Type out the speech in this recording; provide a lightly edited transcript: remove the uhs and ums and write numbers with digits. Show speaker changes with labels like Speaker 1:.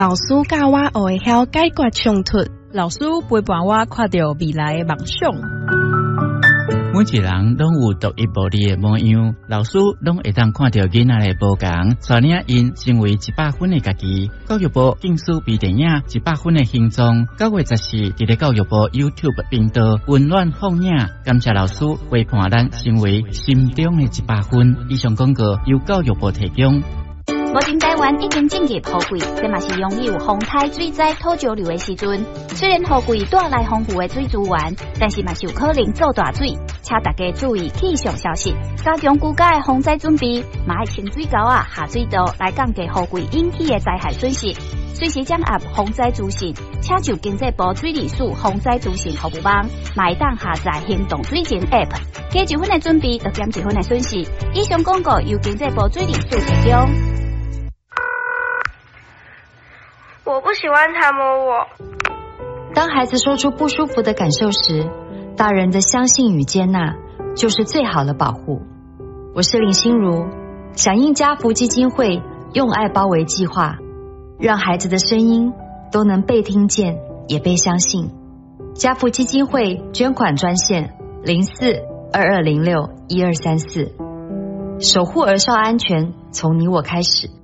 Speaker 1: 老师教我学会晓解决冲突，
Speaker 2: 老师陪伴我看到未来的梦想。
Speaker 3: 每一个人拢有独一无二的模样，老师拢会当看到囡仔的无同，带领因成为100分的家己。教育部竞选微电影100分的形状，9月14日在教育部 YouTube 频道温暖放映。感谢老师陪伴咱成为心中的100分。以上广告由教育部提供。
Speaker 4: 目前台湾已经进入雨季，这嘛是拥有风台水灾土石流的时阵。虽然雨季带来丰富的水资源，但是嘛是有可能造大水，请大家注意气象消息，加强居家的防灾准备，嘛要清水沟下水道来降低雨季引起的灾害损失。随时掌握防灾资讯，请就经济部水利署防灾资讯服务网，嘛会当下载行动水情 App， 加1分的准备，就减1分的损失。以上广告由经济部水利署提供。
Speaker 5: 我不喜欢他摸我。
Speaker 6: 当孩子说出不舒服的感受时，大人的相信与接纳就是最好的保护。我是林心如，响应家福基金会用爱包围计划，让孩子的声音都能被听见也被相信。家福基金会捐款专线04-2206-1234，守护儿少安全从你我开始。